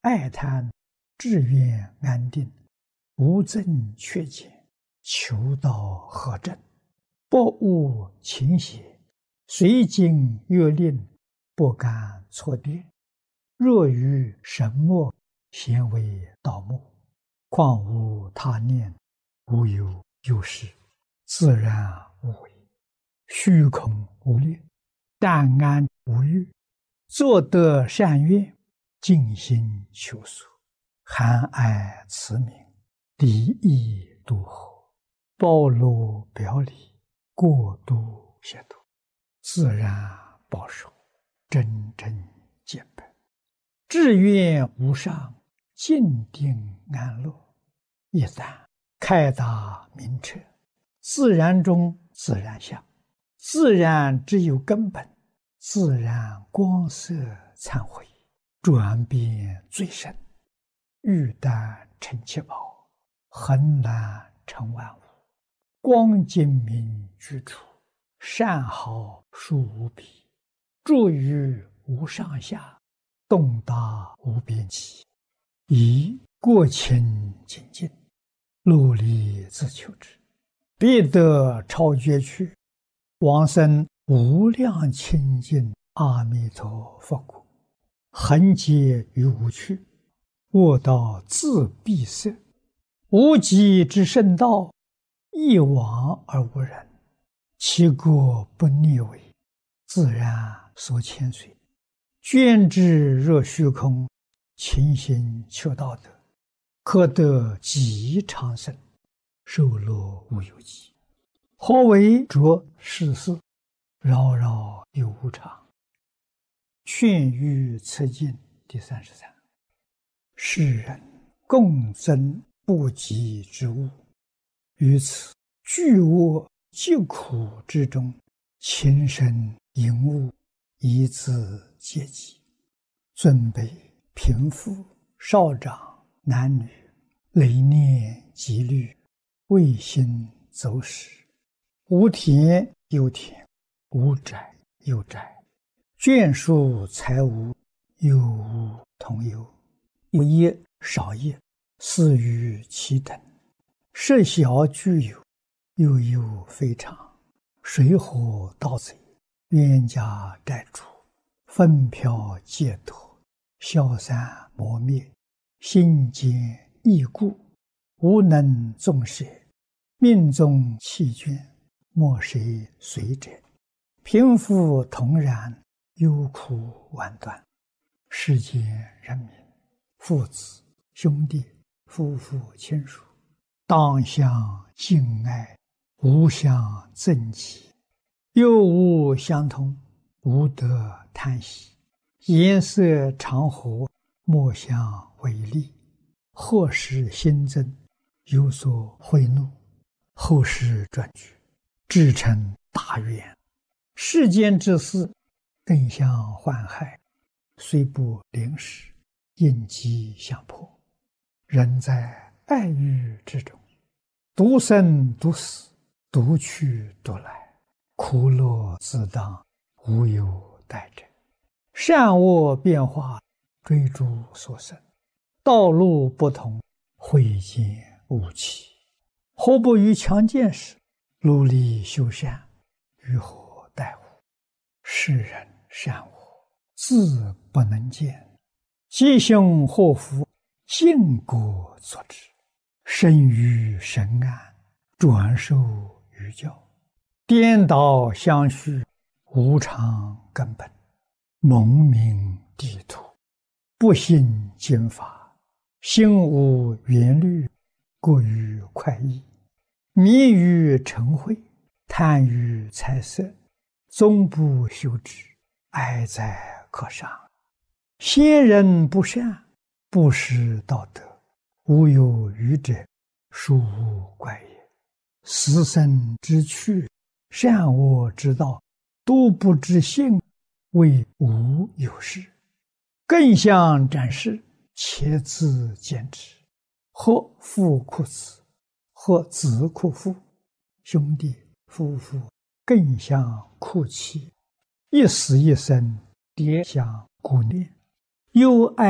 爱贪，志愿安定，无增缺减，求道合正，不误情邪，随经越令，不敢错跌。若于神墨，咸为道目，况无他念，无有有事，自然无为，虚空无列，淡安无欲，作得善愿，尽心求索，含爱慈悯，敌意度合，包罗表里，过度协度，自然保守，真正见本，志愿无上，静定安乐。一旦开达明彻，自然中自然相，自然只有根本，自然光色忏悔，转变最深，玉丹成七宝，恒然成万物，光精明居处，善好殊无比，住于无上下，洞达无边际，以过清净净，努力自求之，必得超绝去，往生无量清净阿弥陀佛国，恒劫于无趣，卧道自闭塞，无极之圣道，一往而无人，其国不逆违，自然所牵随，捐之若虚空，勤行求道德，可得极长生，寿乐无有极。何为着世事，扰扰有无常。劝喻此经第33。世人共争不及之物，于此巨恶疾苦之中，情深淫恶，以自阶级，尊卑贫富少长男女，累念积虑，未心走失，无田有田，无宅有宅，眷属财物，有无同有，有业少业，似于其等，设小具有，又有非常，水火盗贼，冤家债主，纷飘解脱，消散磨灭，心坚易故，无能纵舍，命中弃眷，莫谁随者，贫富同然，忧苦万端。世间人民，父子兄弟，夫妇亲属，当相敬爱，无相憎忌，又无相同，无得贪喜，颜色常和，莫相违逆，或使心增，有所悔怒，后世转举，至成大愿。世间之事，更相患害，虽不临时，应机相迫。人在爱欲之中，独生独死，独去独来，苦乐自当，无有待者。善恶变化，追逐所生，道路不同，慧见无期。何不于强健时，努力修善，于何待乎？世人善恶，自不能见，吉凶祸福，尽果作之。生于神安，转受于教，颠倒相续，无常根本，蒙名地土，不信经法，心无缘虑，过于快意，迷于尘秽，贪于财色，终不修之，哀哉可伤。先人不善，不识道德，无有愚者，殊无怪也。死生之趣，善恶之道，都不知性，谓无有事。更相展示，且自见之。或父哭子，或子哭父，兄弟夫妇更相哭泣，一死一生，迭相顾念，忧爱